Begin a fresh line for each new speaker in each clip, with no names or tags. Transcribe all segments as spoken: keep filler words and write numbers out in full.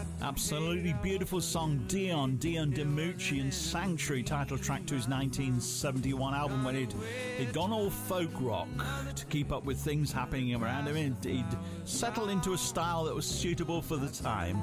Absolutely beautiful song, Dion, Dion DiMucci and Sanctuary, title track to his nineteen seventy-one album when he'd, he'd gone all folk rock to keep up with things happening around him. He'd, he'd settled into a style that was suitable for the time.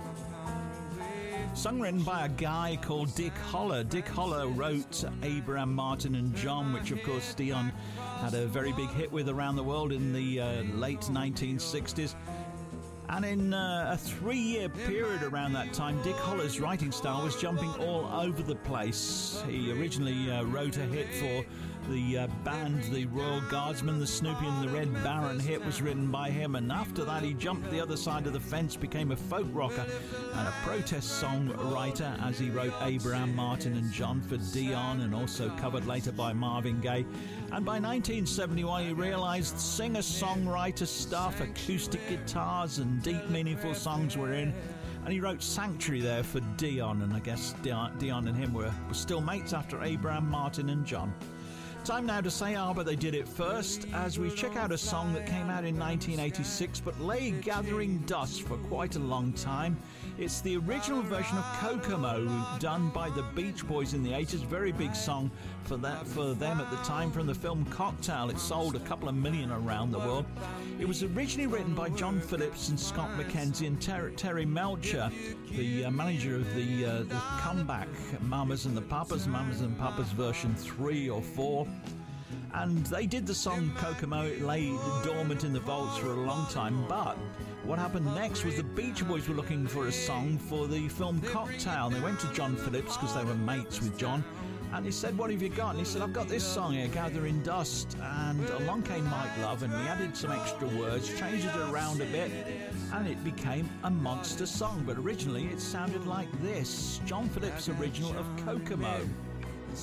Song written by a guy called Dick Holler. Dick Holler wrote Abraham, Martin and John, which of course Dion had a very big hit with around the world in the uh, late nineteen sixties. And in uh, a three-year period around that time, Dick Holler's writing style was jumping all over the place. He originally uh, wrote a hit for the uh, band, the Royal Guardsmen. The Snoopy and the Red Baron hit was written by him, and after that he jumped the other side of the fence, became a folk rocker and a protest song writer, as he wrote Abraham, Martin and John for Dion, and also covered later by Marvin Gaye. And by nineteen seventy-one he realised singer-songwriter stuff, acoustic guitars and deep meaningful songs were in, and he wrote Sanctuary there for Dion, and I guess Dion, Dion and him were, were still mates after Abraham, Martin and John. Time now to say ah, but they did it first, as we check out a song that came out in nineteen eighty-six but lay gathering dust for quite a long time. It's the original version of Kokomo, done by the Beach Boys in the eighties. Very big song for that for them at the time, from the film Cocktail. It sold a couple of million around the world. It was originally written by John Phillips and Scott McKenzie and Ter- Terry Melcher, the uh, manager of the, uh, the comeback Mamas and the Papas, Mamas and Papas version three or four. And they did the song Kokomo. It lay dormant in the vaults for a long time, but what happened next was the Beach Boys were looking for a song for the film Cocktail. They went to John Phillips, because they were mates with John, and he said, "What have you got?" And he said, "I've got this song here, Gathering Dust." And along came Mike Love, and he added some extra words, changed it around a bit, and it became a monster song. But originally it sounded like this, John Phillips' original of Kokomo.